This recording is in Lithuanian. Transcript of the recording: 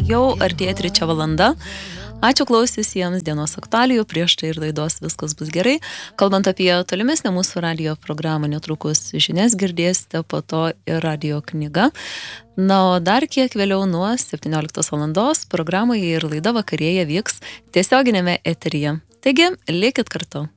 jau artėja 3 valanda. Ačiū klausiusiems dienos aktualijų, prieš tai ir laidos Viskas bus gerai. Kalbant apie tolimesnę mūsų radijo programą, netrukus žinias girdėsite, po to ir radijo knyga. Na, o dar kiek vėliau nuo 17 valandos programoje ir laida Vakarėja vyks tiesioginėme eteryje. Taigi, likit kartu.